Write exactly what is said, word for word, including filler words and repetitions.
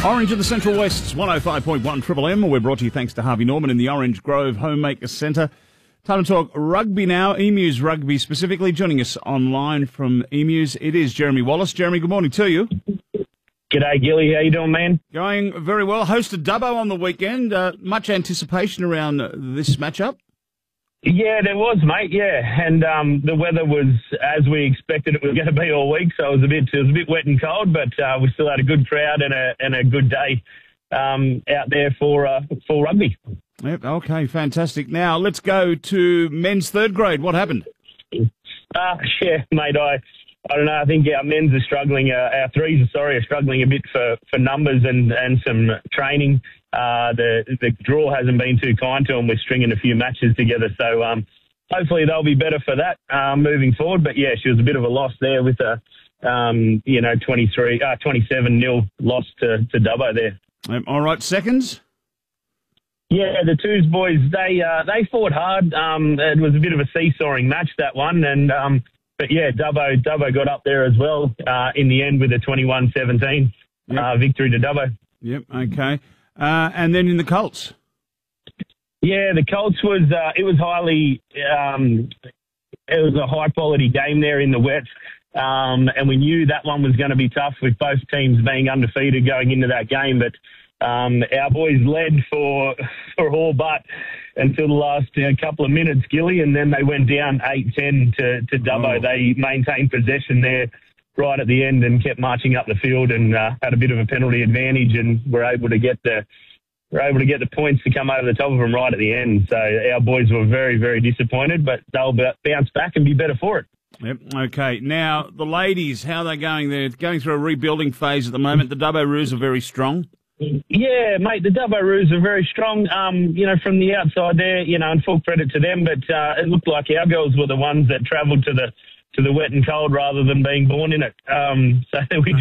Orange of the Central West's one oh five point one Triple M. We're brought to you thanks to Harvey Norman in the Orange Grove Homemaker Centre. Time to talk rugby now, Emus rugby specifically. Joining us online from Emus, it is Jeremy Wallace. Jeremy, good morning to you. G'day, Gilly. How you doing, man? Going very well. Hosted Dubbo on the weekend. Uh, much anticipation around this matchup? Yeah, there was, mate. Yeah, and um, the weather was as we expected it was going to be all week, so it was a bit it was a bit wet and cold, but uh, we still had a good crowd and a and a good day um, out there for uh, for rugby. Yep. Okay. Fantastic. Now let's go to men's third grade. What happened? Uh, yeah, mate. I I don't know. I think our men's are struggling. Uh, our threes, sorry, are struggling a bit for, for numbers and, and some training. Uh, the the draw hasn't been too kind to them. We're stringing a few matches together, so um, hopefully they'll be better for that um, moving forward. But yeah, she was a bit of a loss there with a um, you know twenty-three, uh, twenty-seven nil loss to to Dubbo there. Um, all right, seconds. Yeah, the twos boys they uh, they fought hard. Um, it was a bit of a seesawing match, that one, and um, but yeah, Dubbo Dubbo got up there as well uh, in the end with a twenty-one seventeen Yep. uh, victory to Dubbo. Yep. Okay. Uh, and then in the Colts. Yeah, the Colts was uh, it was highly um, it was a high quality game there in the wet, um, and we knew that one was going to be tough with both teams being undefeated going into that game. But um, our boys led for for all but until the last uh, couple of minutes, Gilly, and then they went down eight ten to to Dubbo. Oh. They maintained possession there right at the end and kept marching up the field and uh, had a bit of a penalty advantage and were able to get the were able to get the points to come over the top of them right at the end. So our boys were very, very disappointed, but they'll b- bounce back and be better for it. Yep. Okay. Now the ladies, how are they going? They're going through a rebuilding phase at the moment. The Dubbo Roos are very strong. Yeah, mate, the Dubbo Roos are very strong, um, you know, from the outside there, you know, and full credit to them, but uh, it looked like our girls were the ones that travelled to the to the wet and cold rather than being born in it. Um, so we